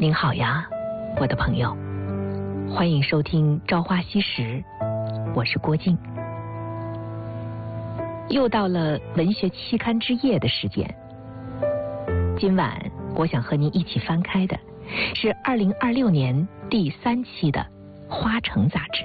您好呀，我的朋友，欢迎收听《朝花夕拾》，我是郭靖。又到了文学期刊之夜的时间，今晚我想和您一起翻开的是2026年第3期的《花城》杂志。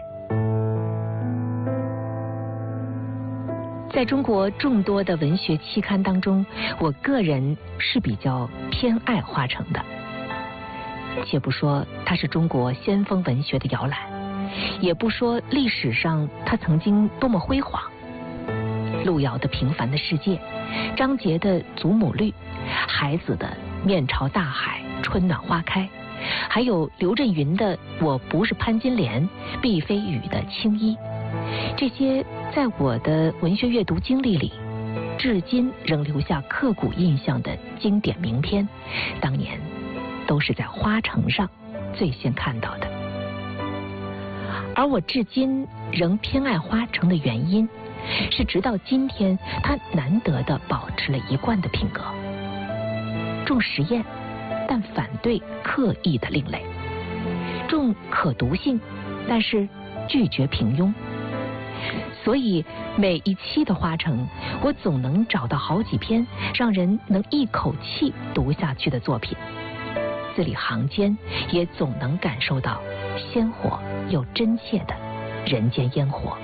在中国众多的文学期刊当中，我个人是比较偏爱《花城》的。且不说它是中国先锋文学的摇篮，也不说历史上它曾经多么辉煌。路遥的《平凡的世界》，张杰的《祖母绿》，海子的《面朝大海，春暖花开》，还有刘震云的《我不是潘金莲》，毕飞宇的《青衣》，这些在我的文学阅读经历里，至今仍留下刻骨印象的经典名篇，当年都是在《花城》上最先看到的。而我至今仍偏爱《花城》的原因，是直到今天它难得地保持了一贯的品格，重实验，但反对刻意的另类；重可读性，但是拒绝平庸。所以每一期的《花城》，我总能找到好几篇让人能一口气读下去的作品，字里行间也总能感受到鲜活又真切的人间烟火。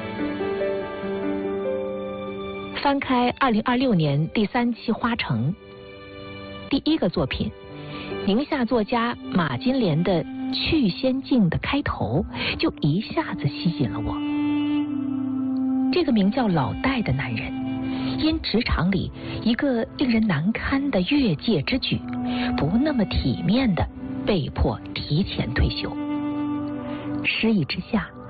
翻开2026年第3期《花城》，第一个作品，宁夏作家马金莲的《去仙境》的开头就一下子吸引了我。这个名叫老戴的男人，因职场里一个令人难堪的越界之举，不那么体面的被迫提前退休。失意之下，